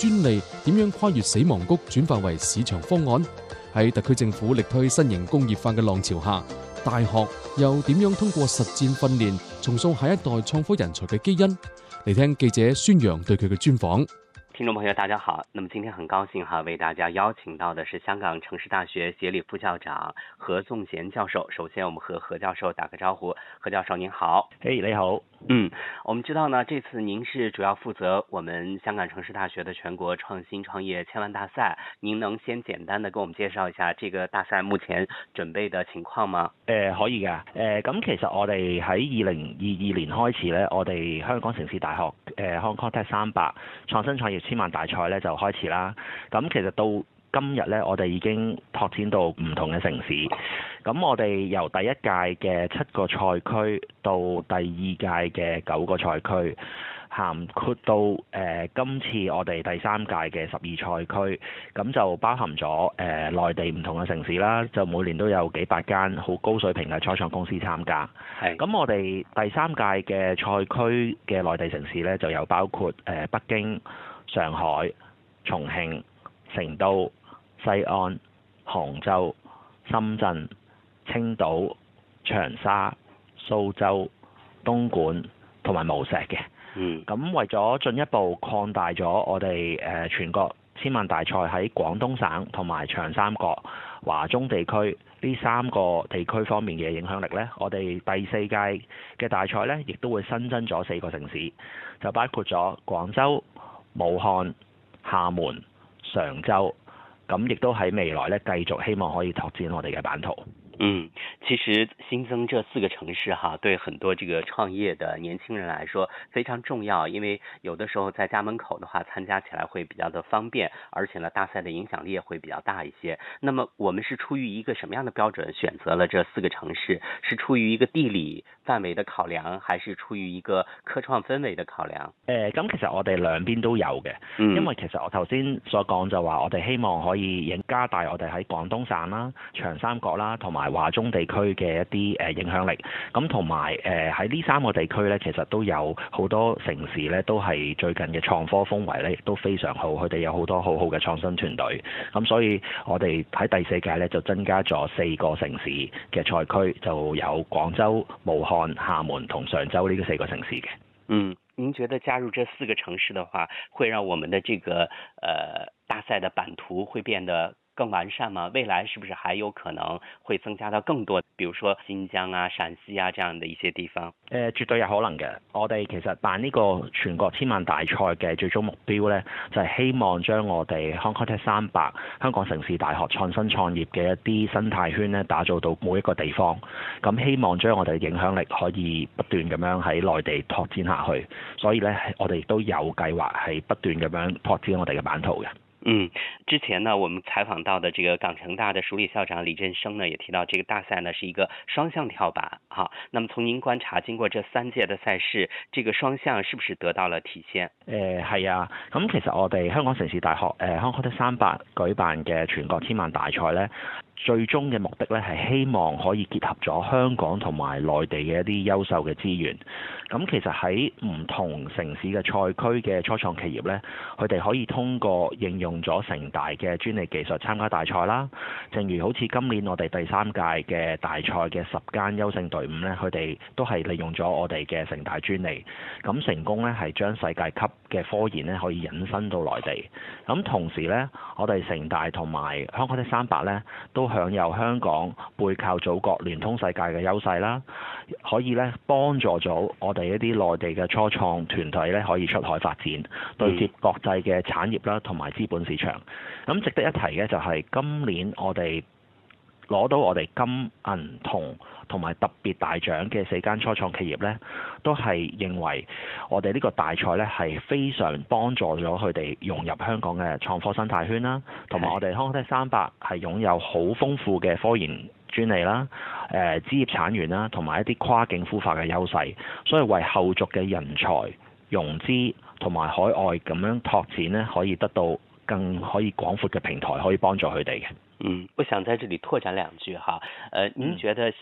專利點樣跨越死亡谷轉化為市場方案？喺特區政府力推新型工業化嘅浪潮下，大學又點樣通過實戰訓練重塑下一代創科人才嘅基因？嚟聽記者孫陽對佢嘅專訪。 聽眾朋友大家好，那麼今天很高興為大家邀請到的是香港城市大學協理副校長何頌賢教授。首先我們和何教授打個招呼。何教授您好。 你好。 我們知道呢，這次您是主要負責我們香港城市大學的全國創新創業千萬大賽，您能先簡單的給我們介紹一下這個大賽目前準備的情況嗎？ 可以㗎。咁其實我哋喺2022年開始咧，我哋香港城市大學Hong Kong Tech 300創新創業千萬大賽咧就開始啦。咁其實到今日咧，我哋已經拓展到唔同嘅城市。咁我哋由第一屆嘅7個賽區到第二屆嘅9個賽區，涵括到今次我哋第三屆嘅12賽區，咁就包含咗內地唔同嘅城市啦，就每年都有幾百間好高水平嘅初創公司參加。咁我哋第三屆嘅賽區嘅內地城市咧，就有包括北京、上海、重慶、成都、西安、杭州、深圳、青島、長沙、蘇州、東莞同埋無錫嘅。咁為咗進一步擴大咗我哋全國千萬大賽喺廣東省同埋長三角、華中地區呢3個地區方面嘅影響力呢，我哋第4屆嘅大賽呢，亦都會新增咗4個城市，就包括咗廣州、武漢、廈門、常州。咁亦都喺未來呢，繼續希望可以拓展我哋嘅版圖。 其實新增這4個城市對很多這個創業的年輕人來說非常重要，因為有的時候在家門口的話參加起來會比較的方便，而且呢大賽的影響力也會比較大一些。那麼我們是出於一個什麼樣的標準選擇了這4個城市？是出於一個地理範圍的考量，還是出於一個科創氛圍的考量？ 咁其實我哋兩邊都有嘅，因為其實我頭先所講就話我哋希望可以加大我哋喺廣東省啦、長三角啦同埋華中地區嘅一啲影響力，咁同埋喺呢3個地區咧，其實都有好多城市咧，都係最近嘅創科風圍咧，亦都非常好，佢哋有好多好好嘅創新團隊，咁所以我哋喺第4屆咧就增加咗4個城市嘅賽區，就有廣州、武漢、廈門同常州呢4個城市嘅。 您覺得加入這4個城市的話，會讓我們的這個大賽的版圖會變得更完善嗎？未來是不是還有可能會增加到更多，比如說新疆啊、陝西啊這樣的一些地方？ 絕對有可能嘅。我哋其實辦呢個全國千萬大賽嘅最終目標呢，就係希望將我哋 Hong Kong Tech 300香港城市大學創新創業嘅一啲生態圈呢，打造到每一個地方。咁希望將我哋嘅影響力可以不斷咁樣喺內地拓展下去。所以呢，我哋都有計劃係不斷咁樣拓展我哋嘅版圖嘅。 之前呢，我們採訪到的這個港城大的署理校長李振聲呢，也提到這個大賽呢是一個雙向跳板。那麼從您觀察，經過這3屆的賽事，這個雙向是不是得到了體現？ 係啊，咁其實我哋香港城市大學Hong Kong Tech 300舉辦嘅全國千萬大賽呢，最終嘅目的咧係希望可以結合咗香港同埋內地嘅一啲優秀嘅資源。咁其實喺唔同城市嘅賽區嘅初創企業咧，佢哋可以通過應用咗城大嘅專利技術參加大賽啦。正如好似今年我哋第3屆嘅大賽嘅10間優勝隊伍咧，佢哋都係利用咗我哋嘅城大專利，咁成功咧係將世界級嘅科研咧可以引申到內地。咁同時咧，我哋城大同埋香港的300咧都享有香港背靠祖國、聯通世界嘅優勢啦，可以咧幫助咗我哋一啲內地嘅初創團隊咧可以出海發展，對接國際嘅產業啦同埋資本市場。咁值得一提嘅就係今年我哋攞到我哋金銀銅同埋特別大獎嘅4間初創企業咧，都係認為我哋呢個大賽咧係非常幫助咗佢哋融入香港嘅創科生態圈啦，同埋我哋香港的300係擁有好豐富嘅科研專利啦、職業產源啦，同埋一啲跨境孵化嘅優勢，所以為後續嘅人才融資同埋海外咁樣拓展咧，可以得到更可以廣闊嘅平台，可以幫助佢哋嘅。 我想在這裡拓展2句哈，您覺得像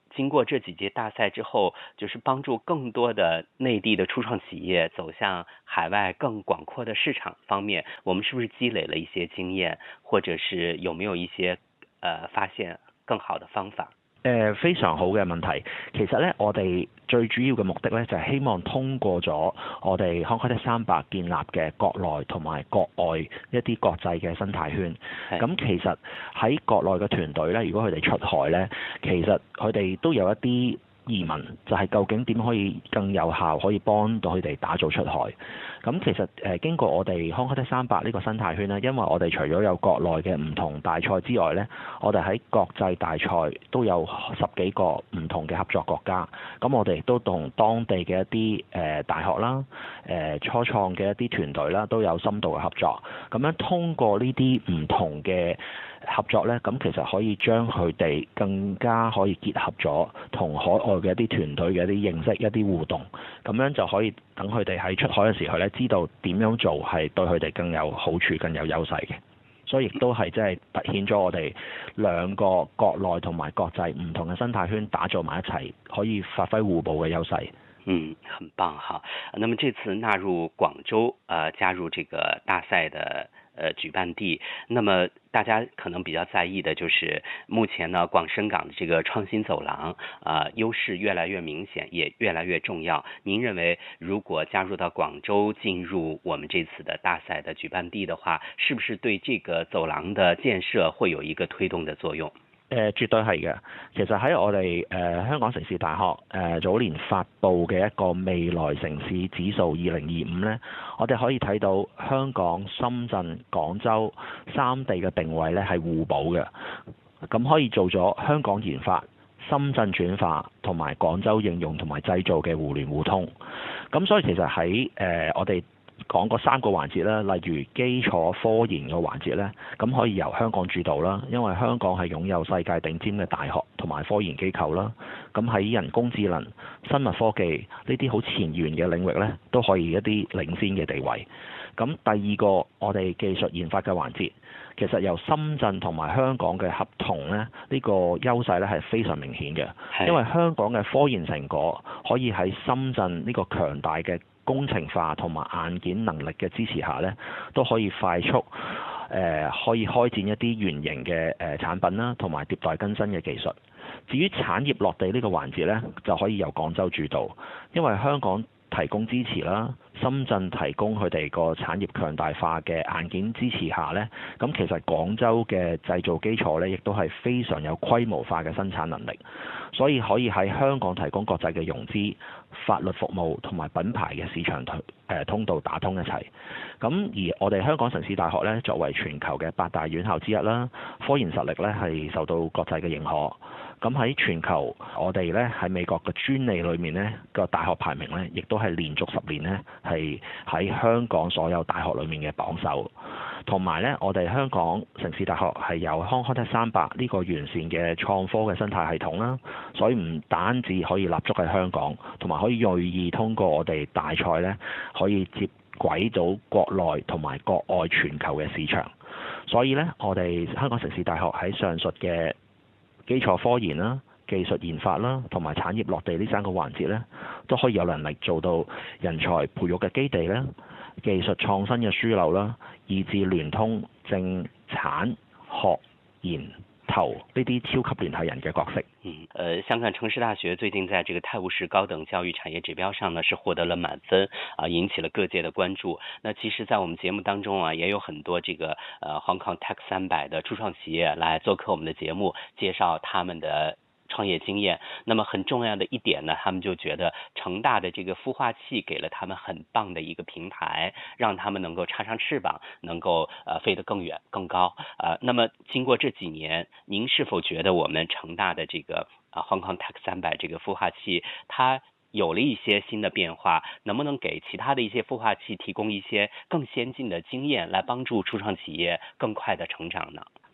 经过这几届大赛之后，就是帮助更多的内地的初创企业走向海外更广阔的市场方面，我们是不是积累了一些经驗，或者是有沒有一些發現更好的方法？ 非常好嘅問題。其實咧，我哋最主要嘅目的咧，就係希望通過咗我哋Hong Kong Tech 300建立嘅國內同埋國外一啲國際嘅生態圈。咁其實喺國內嘅團隊咧，如果佢哋出海咧，其實佢哋都有一啲疑問，就係究竟點可以更有效可以幫到佢哋打造出海。咁其實經過我哋Hong Kong Tech 300呢個生態圈咧，因為我哋除咗有國內嘅唔同大賽之外咧，我哋喺國際大賽都有10幾個唔同嘅合作國家。咁我哋亦都同當地嘅一啲大學啦、初創嘅一啲團隊啦，都有深度嘅合作。咁樣通過呢啲唔同嘅合作咧，咁其實可以將佢哋更加可以結合咗同海外嘅一啲團隊嘅一啲認識、一啲互動，咁樣就可以等佢哋喺出海嘅時候咧，知道點樣做係對佢哋更有好處、更有優勢嘅。所以亦都係即係凸顯咗我哋兩個國內同埋國際唔同嘅生態圈打造埋一齊，可以發揮互補嘅優勢。 很棒哈。那麼這次納入廣州加入這個大賽的舉辦地，那麼大家可能比較在意的就是目前呢廣深港的這個創新走廊優勢越來越明顯，也越來越重要。您認為如果加入到廣州進入我們這次的大賽的舉辦地的話，是不是對這個走廊的建設會有一個推動的作用？ 絕對係嘅。其實喺我哋香港城市大學早年發布嘅一個未來城市指數2025呢，我哋可以睇到香港、深圳、廣州三地嘅定位呢係互補嘅，咁可以做咗香港研發、深圳轉化同埋廣州應用同埋製造嘅互聯互通。咁所以其實喺我哋講過3個環節啦，例如基礎科研嘅環節呢，咁可以由香港主導啦，因為香港係擁有世界頂尖嘅大學同埋科研機構啦。咁喺人工智能、生物科技呢啲好前沿嘅領域呢，都可以一啲領先嘅地位。咁第二個我哋技術研發嘅環節，其實由深圳同埋香港嘅合同呢，呢個優勢呢係非常明顯嘅，因為香港嘅科研成果可以喺深圳呢個強大嘅工程化同埋硬件能力嘅支持下呢，都可以快速可以開展一啲原型嘅產品啦，同埋迭代更新嘅技術。至於產業落地呢個環節呢，就可以由廣州主導，因為香港提供支持啦，深圳提供佢哋個產業強大化嘅硬件支持下呢，咁其實廣州嘅製造基礎呢，亦都係非常有規模化嘅生產能力，所以可以喺香港提供國際嘅融資、法律服務同埋品牌嘅市場通道打通一齊。咁而我哋香港城市大學呢，作為全球嘅8大院校之一啦，科研實力呢係受到國際嘅認可。咁喺全球，我哋咧喺美國嘅專利裏面咧個大學排名咧，亦都係連續10年咧係喺香港所有大學裏面嘅榜首。同埋咧，我哋香港城市大學係有Hong Kong Tech 300呢個完善嘅創科嘅生態系統啦，所以唔單止可以立足喺香港，同埋可以銳意通過我哋大賽咧，可以接軌到國內同埋國外全球嘅市場。所以咧，我哋香港城市大學喺上述嘅基礎科研啦、技術研發啦，同埋產業落地呢3個環節咧，都可以有能力做到人才培育嘅基地啦、技術創新嘅樞紐啦，以至聯通政產學研投呢啲超級聯繫人嘅角色。 香港城市大學最近在這個泰晤士高等教育產業指標上呢，是獲得了滿分引起了各界的關注。那其實，在我們節目當中也有很多這個Hong Kong Tech 300的初創企業來做客我們的節目，介紹他們的創業經驗。那麼很重要的一點呢，他們就覺得成大的這個孵化器給了他們很棒的一個平台，讓他們能夠插上翅膀，能夠飛得更遠更高。那麼經過這幾年，您是否覺得我們成大的這個Hong Kong Tech 300這個孵化器，它有了一些新的變化，能不能給其他的一些孵化器提供一些更先進的經驗，來幫助初創企業更快的成長呢？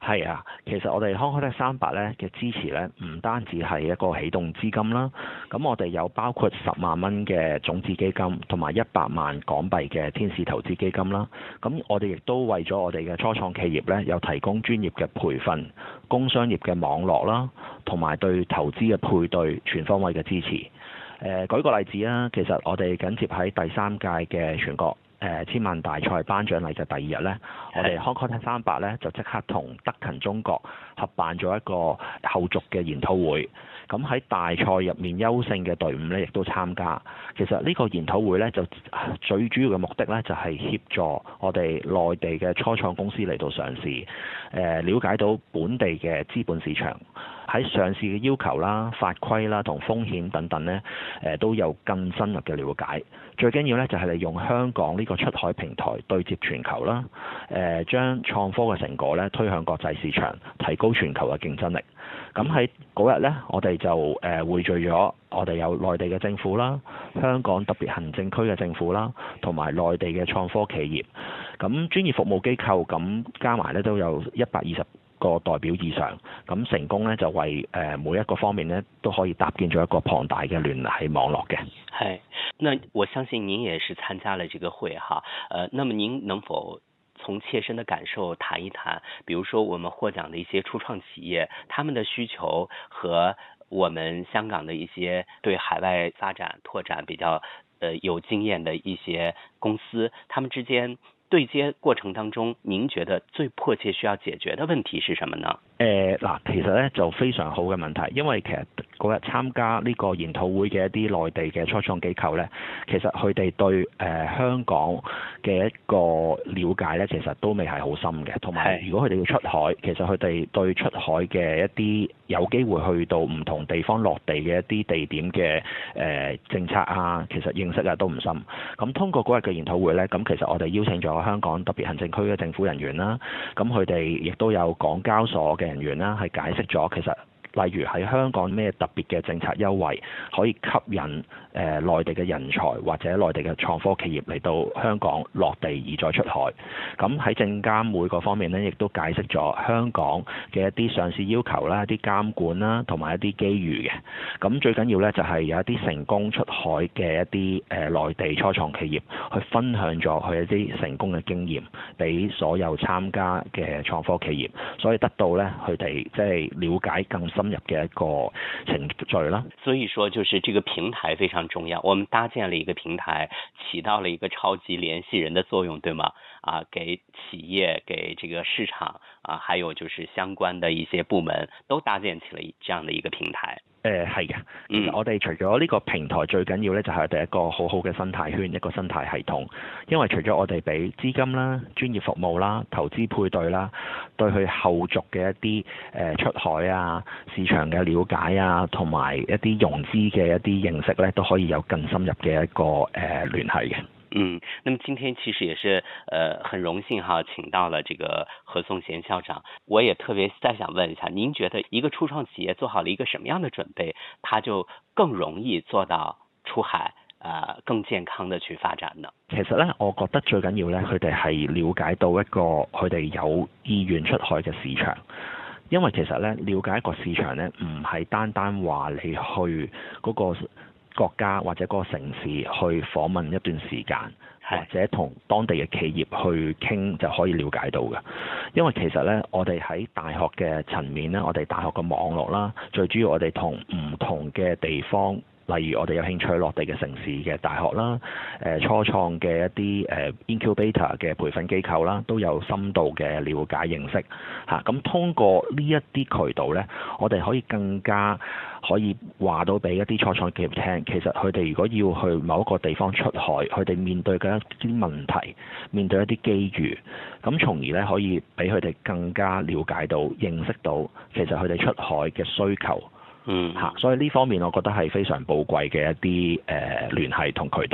係啊，其實我哋康開特300咧嘅支持咧，唔單止係一個起動資金啦，咁我哋有包括10萬蚊嘅種子基金，同埋100萬港幣嘅天使投資基金啦。咁我哋亦都為咗我哋嘅初創企業咧，有提供專業嘅培訓、工商業嘅網絡啦，同埋對投資嘅配對全方位嘅支持。舉個例子啊，其實我哋緊接喺第3屆嘅全國千萬大賽頒獎禮嘅第2日呢，我哋康開特300呢就即刻同德勤中國合辦咗一個後續嘅研討會。咁喺大賽入面優勝嘅隊伍呢，亦都參加。其實呢個研討會呢，就最主要嘅目的呢，就係協助我哋內地嘅初創公司嚟到上市，了解到本地嘅資本市場喺上市嘅要求啦、法規啦同風險等等呢，都有更深入嘅了解。最緊要呢，就係利用香港呢個出海平台對接全球啦，將創科嘅成果呢推向國際市場，提高全球嘅競爭力。咁喺嗰日呢，我哋就匯聚咗我哋有內地嘅政府啦、香港特別行政區嘅政府啦，同埋內地嘅創科企業。咁專業服務機構咁加埋呢都有120個代表以上。咁成功呢，就為每一個方面呢都可以搭建咗一個龐大嘅聯繫網絡嘅。 係，那我相信您也是參加了這個會哈，那麼您能否從切身的感受談一談，比如說我們獲獎的一些初創企業，他們的需求和我們香港的一些對海外發展拓展比較有經驗的一些公司，他們之間對接過程當中，您覺得最迫切需要解決的問題是什麼呢？ 嗱，其實咧就非常好嘅問題，因為其實嗰日參加呢個研討會嘅一啲內地嘅初創機構咧，其實佢哋對香港嘅一個了解咧，其實都未係好深嘅。同埋如果佢哋要出海，其實佢哋對出海嘅一啲有機會去到唔同地方落地嘅一啲地點嘅政策啊，其實認識啊都唔深。咁通過嗰日嘅研討會咧，咁其實我哋邀請咗香港特別行政區嘅政府人員啦，咁佢哋亦都有港交所嘅人員啦，係解釋咗其實例如喺香港咩特別嘅政策優惠可以吸引內地嘅人才或者內地嘅創科企業嚟到香港落地而再出海。咁喺證監會嗰方面呢，亦都解釋咗香港嘅一啲上市要求啦、一啲監管啦，同埋一啲機遇嘅。咁最緊要呢，就係有一啲成功出海嘅一啲內地初創企業去分享咗佢一啲成功嘅經驗俾所有參加嘅創科企業，所以得到呢，佢哋即係了解更深入嘅一個程序啦。 所以說就是這個平台非常重要，我們搭建了一個平台，起到了一個超級聯繫人的作用，對嗎？給企業、給這個市場還有就是相關的一些部門都搭建起了這樣的一個平台。 係嘅，其實我哋除咗呢個平台，最緊要呢就係我哋一個好好嘅生態圈，一個生態系統。因為除咗我哋俾資金啦、專業服務啦、投資配對啦，對佢後續嘅一啲出海啊、市場嘅了解啊，同埋一啲融資嘅一啲認識呢，都可以有更深入嘅一個聯繫嘅。 那麼今天其實也是很榮幸哈，請到了這個何頌賢校長。我也特別再想問一下，您覺得一個初創企業做好了一個什麼樣的準備，它就更容易做到出海，更健康的去發展呢？ 其實呢，我覺得最緊要呢，佢哋係了解到一個佢哋有意願出海嘅市場。因為其實呢，了解一個市場呢，唔係單單話你去嗰個國家或者嗰個城市去訪問一段時間，或者同當地嘅企業去傾就可以了解到嘅。因為其實呢，我哋喺大學嘅層面呢，我哋大學嘅網絡啦，最主要我哋同唔同嘅地方，例如我哋有興趣落地嘅城市嘅大學啦，初創嘅一啲incubator 嘅培訓機構啦，都有深度嘅了解認識嚇。咁通過呢一啲渠道呢，我哋可以更加可以話到俾一啲初創企業聽，其實佢哋如果要去某一個地方出海，佢哋面對嘅一啲問題，面對一啲機遇，咁從而呢可以俾佢哋更加了解到、認識到其實佢哋出海嘅需求。所以呢方面我覺得係非常寶貴嘅一啲聯繫同渠道啦。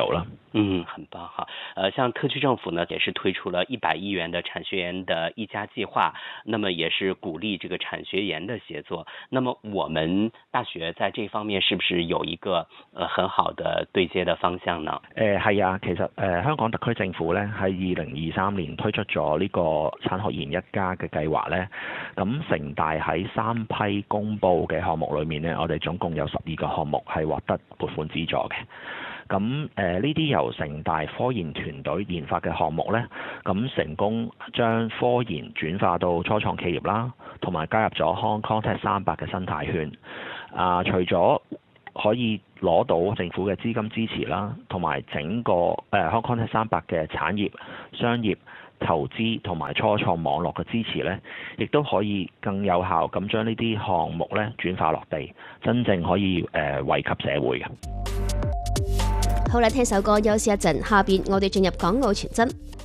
很棒哈。像特区政府呢，也是推出了100亿元的产学研的1加计划，那么也是鼓励这个产學研的協作。那麼我們大學在這方面是不是有一個很好的對接的方向呢？ 係啊，其實香港特區政府咧喺2023年推出咗呢個產學研1加嘅計劃咧，咁城大喺3批公佈嘅項目裏面咧，我哋總共有12個項目係獲得撥款資助嘅。咁呢啲由城大科研團隊研發嘅項目呢，咁成功將科研轉化到初創企業啦，同埋加入咗 Hong Kong Tech 300嘅生態圈。除咗可以攞到政府嘅資金支持啦，同埋整個Hong Kong Tech 300嘅產業、商業、投資同埋初創網絡嘅支持呢，亦都可以更有效咁將呢啲項目呢轉化落地，真正可以惠及社會嘅。 好啦，聽首歌休息一陣，下邊我哋進入港澳傳真。